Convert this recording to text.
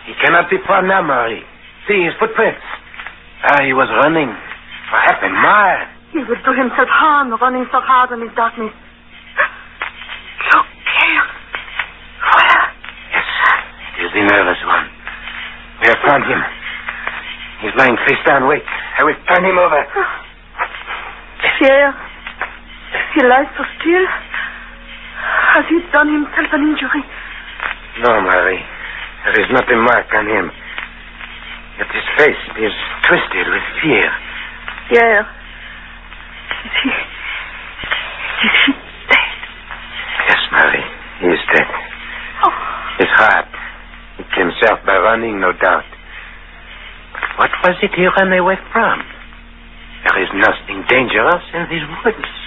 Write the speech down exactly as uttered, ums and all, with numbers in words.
He cannot be far now, Marie. See his footprints. Ah, he was running for half a mile. He will do himself harm running so hard in his darkness. Look here. Where? Yes, it is the nervous one. We have found him. He's lying face down. Wait, I will turn him over. Pierre, he lies so still. Has he done himself an injury? No, Marie. There is not a mark on him. Yet his face is twisted with fear. Pierre, is he... Is he dead? Yes, Marie, he is dead. Oh. His heart. He killed himself by running, no doubt. But what was it he ran away from? There is nothing dangerous in these woods.